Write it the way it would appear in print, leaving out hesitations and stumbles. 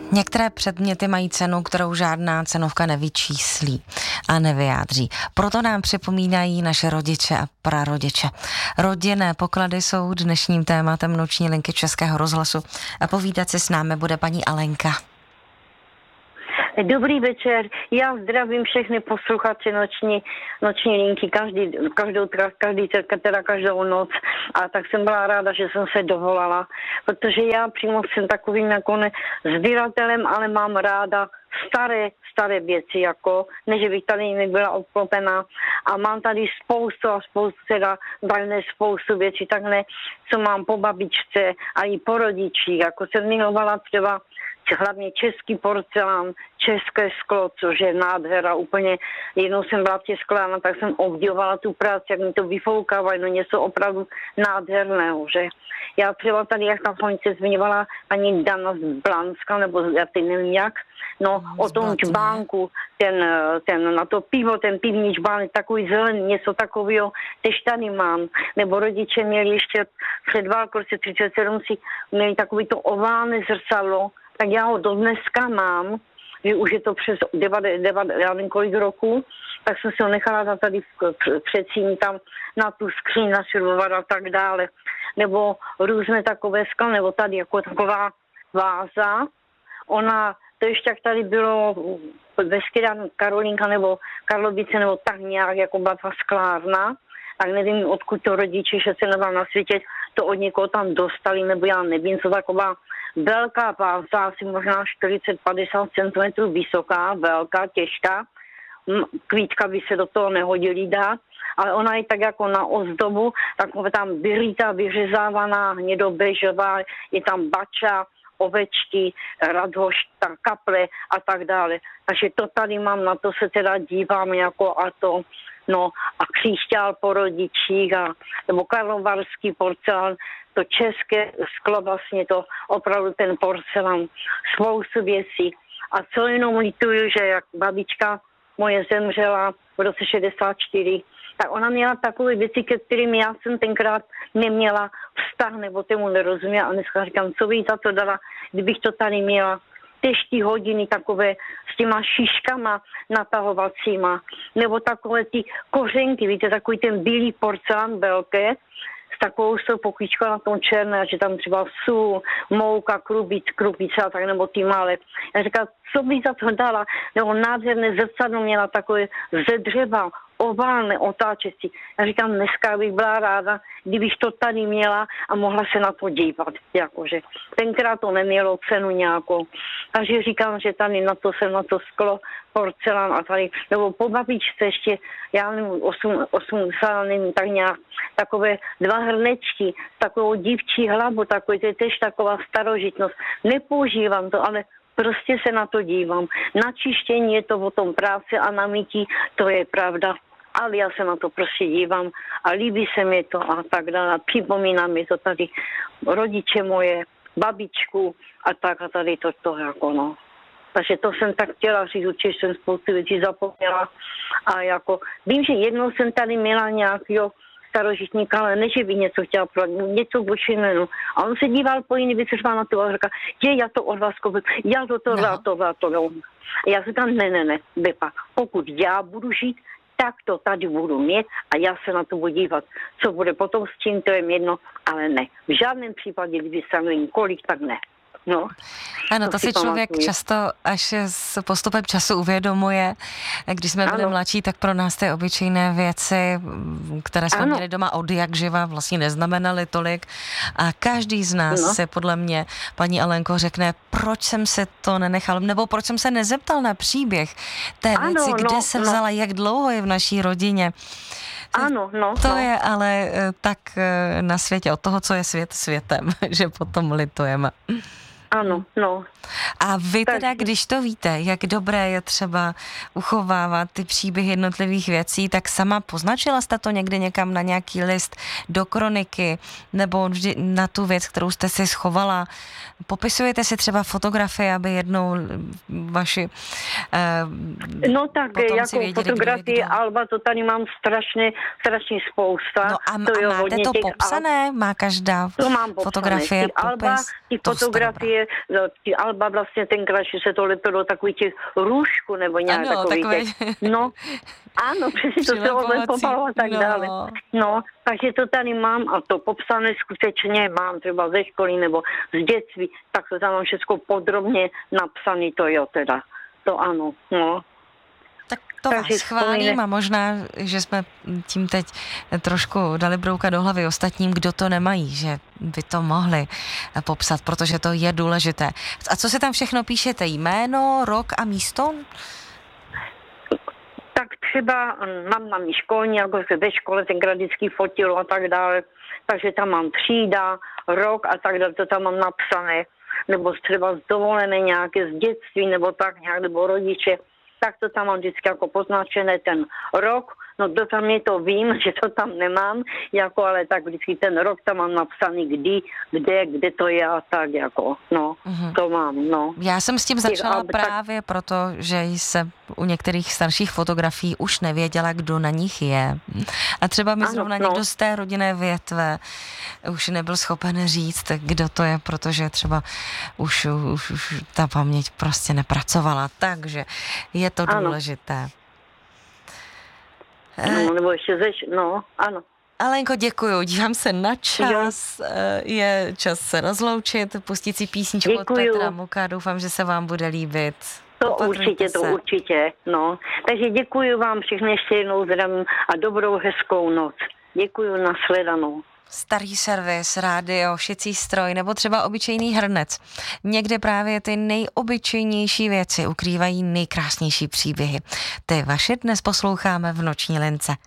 Některé předměty mají cenu, kterou žádná cenovka nevyčíslí a nevyjádří. Proto nám připomínají naše rodiče a prarodiče. Rodinné poklady jsou dnešním tématem noční linky Českého rozhlasu a povídat si s námi bude paní Alenka. Dobrý večer, já zdravím všechny posluchače noční linky, každou noc, a tak jsem byla ráda, že jsem se dovolala, protože já přímo jsem takovým jako sběratelem, ale mám ráda staré věci, jako, ne, že bych tady nebyla obklopená, a mám tady spoustu věcí, takhle, co mám po babičce a i po rodičích, jako jsem milovala třeba hlavně český porcelán, české sklo, což je nádhera úplně. Jednou jsem byla v těch sklárnách, tak jsem obdivovala tu práci, jak mi to vyfoukávají, no něco opravdu nádherného, že? Já třeba tady, jak tam se zmiňovala paní Dana z Blanska, nebo já teď nevím jak, no o tom čbánku, ten na to pivo, ten pivní čbánek, takový zelený, něco takového, tež tady mám. Nebo rodiče měli ještě před válkou 37 si měli takový to oválné zrcadlo, tak já ho dodneska mám, že už je to přes 9 kolik roku, tak jsem si ho nechala tady předsíň tam na tu skříň nasilovat a tak dále. Nebo různé takové skla, nebo tady jako taková váza. Ona, to ještě jak tady bylo ve Karolínka nebo Karlovice, nebo tak nějak, jako byla ta sklárna, tak nevím, odkud to rodiče, že se na světě to od někoho tam dostali, nebo já nevím, co taková velká váza, asi možná 40-50 cm vysoká, velká, těžká. Kvítka by se do toho nehodily dát, ale ona je tak jako na ozdobu, takové tam vyrytá, vyřezávaná, hnědobežová, je tam bača, ovečky, radhošta, kaple a tak dále. Takže to tady mám, na to se teda dívám jako a to, no a kříšťál po rodičích, nebo karlovarský porcelán, to české sklo, vlastně to opravdu ten porcelán, spoustu věcí. A co jenom lituju, že jak babička moje zemřela v roce 64, tak ona měla takové věci, ke kterým já jsem tenkrát neměla vztah, nebo tomu nerozuměla, a dneska říkám, co bych za to dala, kdybych to tady měla. Těžké hodiny takové s těma šiškama natahovacíma, nebo takové ty kořenky, víte, takový ten bílý porcelán velké, s takovou pokličkou na tom černé, že tam třeba sůl, mouka, krupice a tak, nebo ty malé. Já říkám, co bych za to dala, nebo nádherné zrcadlo měla takové ze dřeva, oválné, otáčecí. Já říkám, dneska bych byla ráda, kdybych to tady měla a mohla se na to dívat, jakože. Tenkrát to nemělo cenu nějakou. Takže říkám, že tady na to jsem na to sklo, porcelán a tady, nebo po babičce ještě, já nevím, 80, nevím, tak nějak, takové 2 hrnečky, takovou dívčí hlavu, takový, to je tež taková starožitnost. Nepoužívám to, ale prostě se na to dívám. Na čištění je to o tom práci a na mytí, to je pravda. Ale já se na to prostě dívám a líbí se mi to a tak dále. Připomíná mi to tady rodiče moje, babičku a tak a tady to jako no. Takže to jsem tak chtěla říct, určitě jsem spoustu věcí zapomněla. A jako, vím, že jednou jsem tady měla nějakého starožitníka, ale ne, že by něco chtěla prodat, něco vočinenu. A on se díval po jiný věci, na to a říká, já to od vás koupím, já to. A já říkám, ne, Bepa, pokud já budu žít, tak to tady budu mít a já se na to budu dívat. Co bude potom s tím, to je jedno, ale ne. V žádném případě, kdyby se nevím kolik, tak ne. No, ano, to si člověk často až s postupem času uvědomuje. Když jsme byli mladší, tak pro nás ty obyčejné věci, které jsme měli doma od jak živa, vlastně neznamenaly tolik. A každý z nás se podle mě, paní Alenko, řekne, proč jsem se to nenechal, nebo proč jsem se nezeptal na příběh té věci, kde se vzala, jak dlouho je v naší rodině. To je ale tak na světě, od toho, co je svět světem, že potom litujeme. Ano. A vy teda, když to víte, jak dobré je třeba uchovávat ty příběhy jednotlivých věcí, tak sama poznačila jste to někdy někam na nějaký list do kroniky, nebo vždy na tu věc, kterou jste si schovala? Popisujete si třeba fotografie, aby jednou vaši no tak jako věděli, fotografie, alba, to tady mám strašně spousta. No a máte to popsané? Má každá fotografie popis? Ty fotografie, ty alba vlastně tenkrát, že se to lepilo takový těch růžků nebo nějak takový těch. No, ano, přesně to se odlepovalo a tak dále. No, takže to tady mám a to popsané skutečně mám třeba ze školy nebo z dětství, tak to tam mám všechno podrobně napsané, to jo teda. To ano, no. Tak to vás chválím a možná, že jsme tím teď trošku dali brouka do hlavy ostatním, kdo to nemají, že by to mohli popsat, protože to je důležité. A co se tam všechno píšete? Jméno, rok a místo? Tak třeba mám i školní, jako se ve škole tenkrát vždycky fotilo a tak dále, takže tam mám třída, rok a tak dále, to tam mám napsané, nebo třeba z dovolené nějaké z dětství, nebo tak nějak, nebo rodiče, tak to tam mám vždycky jako poznačené ten rok, no to tam je to vím, že to tam nemám, jako ale tak vždycky ten rok tam mám napsaný kdy, kde to je a tak jako, no, to mám, no. Já jsem s tím začala právě proto, že jsem u některých starších fotografií už nevěděla, kdo na nich je. A třeba mi zrovna někdo z té rodinné větve už nebyl schopen říct, kdo to je, protože třeba už ta paměť prostě nepracovala, takže je to důležité. No, nebo ještě ano. Alenko, děkuju, dívám se na čas, je čas se rozloučit, pustit si písničku od Petra Muka, doufám, že se vám bude líbit. To určitě, no. Takže děkuju vám všechny ještě jednou zdravím a dobrou hezkou noc. Děkuju, nashledanou. Starý servis, rádio, šicí stroj nebo třeba obyčejný hrnec. Někde právě ty nejobyčejnější věci ukrývají nejkrásnější příběhy. Ty vaše dnes posloucháme v Noční lince.